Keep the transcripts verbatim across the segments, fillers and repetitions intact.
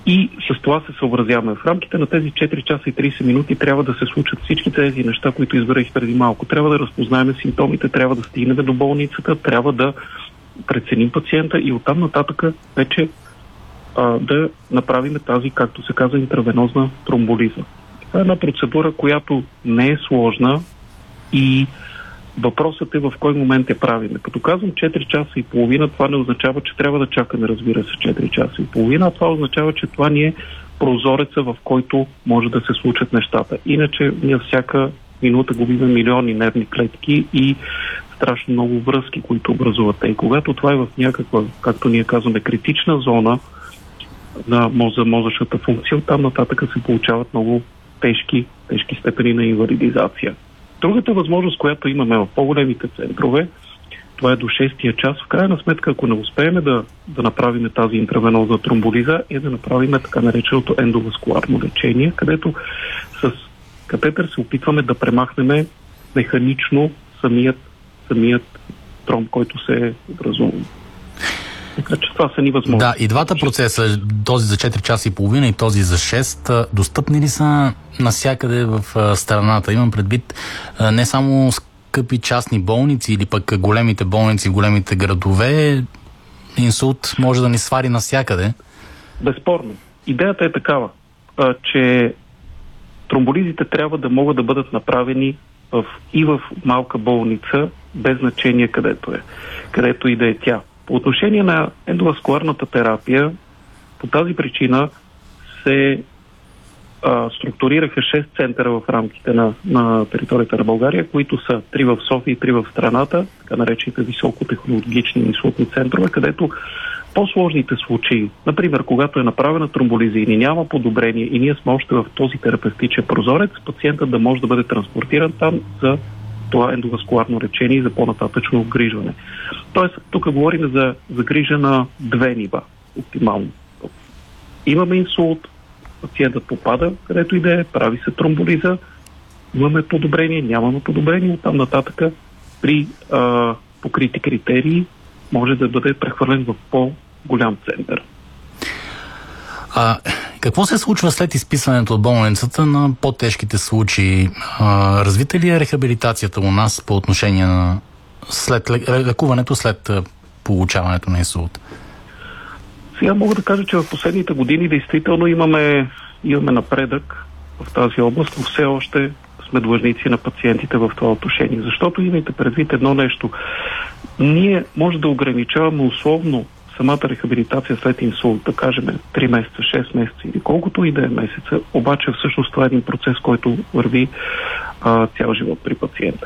И с това се съобразяваме. В рамките на тези четири часа и трийсет минути трябва да се случат всички тези неща, които изберах преди малко. Трябва да разпознаем симптомите, трябва да стигнем до болницата, трябва да преценим пациента и оттам нататък вече а, да направим тази, както се казва, интравенозна тромболиза. Това е една процедура, която не е сложна и въпросът е в кой момент я правиме. Като казвам четири часа и половина, това не означава, че трябва да чакаме, разбира се, четири часа и половина. Това означава, че това ни е прозореца, в който може да се случат нещата. Иначе ние всяка минута губиме милиони нервни клетки и страшно много връзки, които образуват. И когато това е в някаква, както ние казваме, критична зона на мозъ, мозъчната функция, оттам нататък се получават много тежки, тежки степени на инвалидизация. Другата възможност, която имаме в по-големите центрове, това е до шестия час. В крайна сметка, ако не успеем да, да направим тази интравенозна тромболиза, е да направим така нареченото ендоваскуларно лечение, където с катетър се опитваме да премахнем механично самият, самият тромб, който се е образувал. Така че това са ни възможности. Да, и двата процеса, този за четири часа и половина и този за шест, достъпни ли са навсякъде в страната? Имам предвид не само скъпи частни болници или пък големите болници в големите градове. Инсулт може да ни свари навсякъде. Безспорно. Идеята е такава, че тромболизите трябва да могат да бъдат направени в, и в малка болница, без значение където е. Където и да е тя. По отношение на ендоваскуларната терапия, по тази причина се а, структурираха шест центъра в рамките на, на територията на България, които са три в София и три в страната, така наречените високотехнологични инсултни центрове, където по-сложните случаи, например, когато е направена тромболиза и няма подобрение и ние сме още в този терапевтичен прозорец, пациентът да може да бъде транспортиран там за това ендоваскуларно лечение и за по-нататъчно обгрижване. Тоест, тук говорим за, за грижа на две нива, оптимално. Имаме инсулт, пациентът попада, където и да е, прави се тромболиза, имаме подобрение, нямаме подобрение, оттам нататък при а, покрити критерии може да бъде прехвърлен в по-голям център. А, какво се случва след изписването от болницата на по-тежките случаи? А, развита ли е рехабилитацията у нас по отношение на след лекуването след получаването на инсулт? Сега мога да кажа, че в последните години действително имаме, имаме напредък в тази област, но все още сме длъжници на пациентите в това отношение. Защото имайте предвид едно нещо. Ние може да ограничаваме условно самата рехабилитация след инсулт, да кажем три месеца, шест месеца или колкото и да е месеца, обаче всъщност това е един процес, който върви а, цял живот при пациента.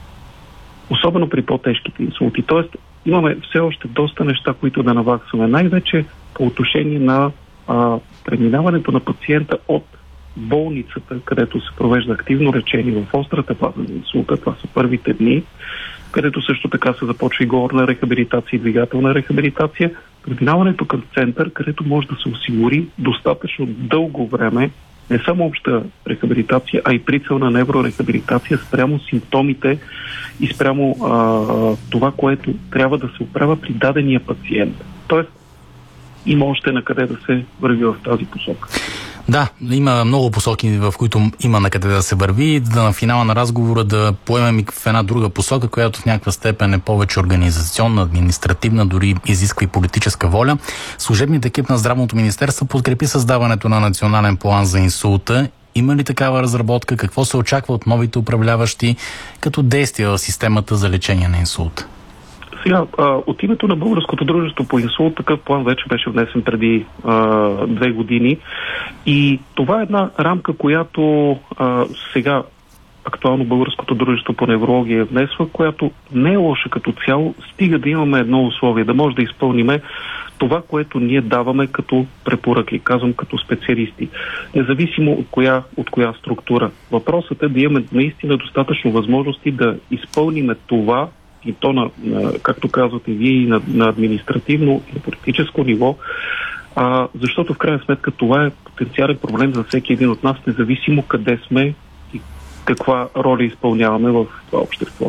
Особено при по-тежките инсулти. Тоест имаме все още доста неща, които да наваксваме. Най-вече по отношение на а, преминаването на пациента от болницата, където се провежда активно лечение в острата фаза на инсулта, това са първите дни, където също така се започва и говорна рехабилитация и двигателна рехабилитация, преминаването към център, където може да се осигури достатъчно дълго време не само обща рехабилитация, а и прицелна неврорехабилитация спрямо симптомите и спрямо а, това, което трябва да се оправя при дадения пациент. Тоест, има още на къде да се върви в тази посока. Да, има много посоки, в които има на къде да се върви, да на финала на разговора да поемем и в една друга посока, която в някаква степен е повече организационна, административна, дори изисква и политическа воля. Служебният екип на Здравното министерство подкрепи създаването на национален план за инсулта. Има ли такава разработка? Какво се очаква от новите управляващи като действия в системата за лечение на инсулт? Сега, от името на Българското дружество по инсулт такъв план вече беше внесен преди а, две години и това е една рамка, която а, сега актуално Българското дружество по неврология внесва, която не е лоша като цяло, стига да имаме едно условие, да може да изпълниме това, което ние даваме като препоръки, казвам като специалисти, независимо от коя, от коя структура. Въпросът е да имаме наистина достатъчно възможности да изпълниме това, и то, на, на, както казвате вие, и на, на административно и на политическо ниво, а, защото в крайна сметка това е потенциален проблем за всеки един от нас, независимо къде сме и каква роля изпълняваме в това общество.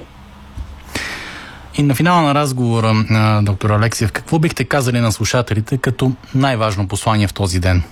И на финала на разговора, доктор Алексиев, какво бихте казали на слушателите като най-важно послание в този ден?